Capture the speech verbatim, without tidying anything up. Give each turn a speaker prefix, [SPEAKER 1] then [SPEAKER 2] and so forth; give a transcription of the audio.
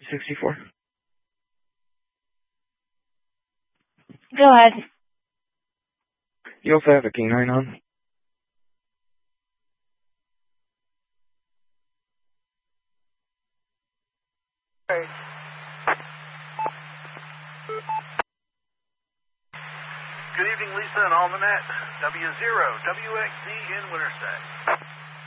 [SPEAKER 1] sixty-four.
[SPEAKER 2] Go ahead.
[SPEAKER 1] You also have a canine on?
[SPEAKER 3] Good evening, Lisa and Almanac. W zero W X Z in Winterset.